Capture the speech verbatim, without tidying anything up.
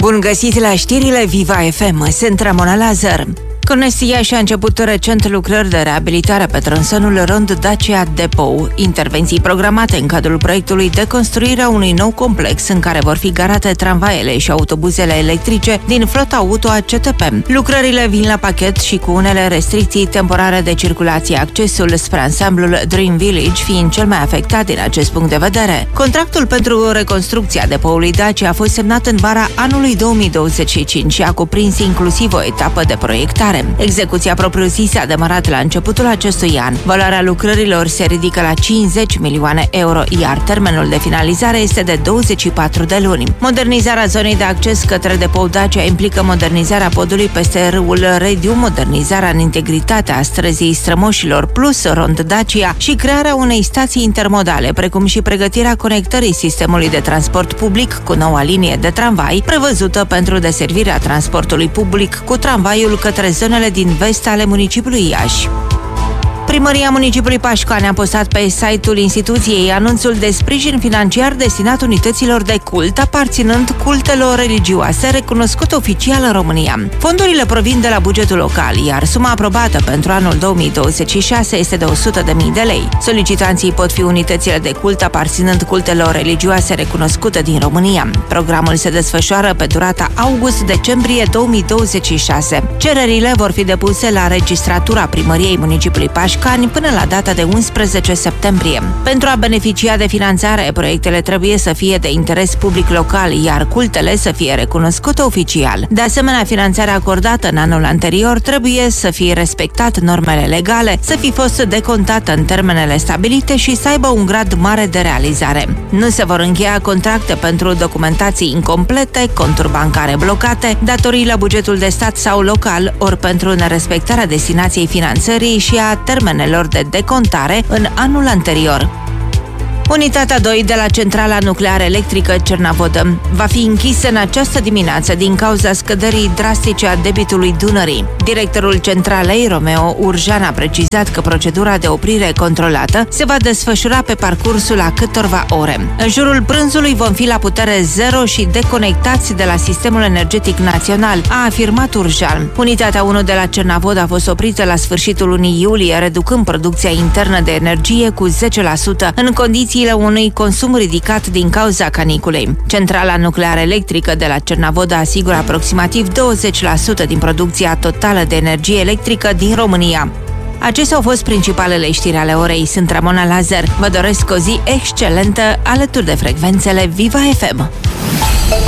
Bun găsit la știrile Viva F M, sunt Ramona Lazar. Conexia și-a început recent lucrări de reabilitare pe tronsonul rond Dacia-Depou, intervenții programate în cadrul proiectului de construire a unui nou complex în care vor fi garate tramvaiele și autobuzele electrice din flota auto a C T P. Lucrările vin la pachet și cu unele restricții temporare de circulație, accesul spre ansamblul Dream Village fiind cel mai afectat din acest punct de vedere. Contractul pentru reconstrucția depoului Dacia a fost semnat în vara anului două mii douăzeci și cinci și a cuprins inclusiv o etapă de proiectare. Execuția propriu-zisă a demarat la începutul acestui an. Valoarea lucrărilor se ridică la cincizeci milioane euro, iar termenul de finalizare este de douăzeci și patru de luni. Modernizarea zonei de acces către depou Dacia implică modernizarea podului peste râul Rediu, modernizarea în integritatea străzii Strămoșilor plus rond Dacia și crearea unei stații intermodale, precum și pregătirea conectării sistemului de transport public cu noua linie de tramvai, prevăzută pentru deservirea transportului public cu tramvaiul către zonele din vest ale municipiului Iași. Primăria municipiului Pașcani a postat pe site-ul instituției anunțul de sprijin financiar destinat unităților de cult aparținând cultelor religioase recunoscut oficial în România. Fondurile provin de la bugetul local, iar suma aprobată pentru anul două mii douăzeci și șase este de o sută de mii de lei. Solicitanții pot fi unitățile de cult aparținând cultelor religioase recunoscute din România. Programul se desfășoară pe durata august-decembrie două mii douăzeci și șase. Cererile vor fi depuse la registratura Primăriei municipiului Pașcani până la data de unsprezece septembrie. Pentru a beneficia de finanțare, proiectele trebuie să fie de interes public local, iar cultele să fie recunoscute oficial. De asemenea, finanțarea acordată în anul anterior trebuie să fie respectat normele legale, să fi fost decontată în termenele stabilite și să aibă un grad mare de realizare. Nu se vor încheia contracte pentru documentații incomplete, conturi bancare blocate, datorii la bugetul de stat sau local, ori pentru nerespectarea destinației finanțării și a termenelor de decontare în anul anterior. Unitatea doi de la centrala nucleară electrică Cernavodă va fi închisă în această dimineață din cauza scăderii drastice a debitului Dunării. Directorul centralei, Romeo Urjan, a precizat că procedura de oprire controlată se va desfășura pe parcursul a câtorva ore. În jurul prânzului vom fi la putere zero și deconectați de la sistemul energetic național, a afirmat Urjan. Unitatea unu de la Cernavodă a fost oprită la sfârșitul lunii iulie, reducând producția internă de energie cu zece la sută în condiții unui consum ridicat din cauza caniculei. Centrala nucleară electrică de la Cernavodă asigură aproximativ douăzeci la sută din producția totală de energie electrică din România. Acestea au fost principalele știri ale orei. Sunt Ramona Lazar. Vă doresc o zi excelentă alături de frecvențele Viva F M.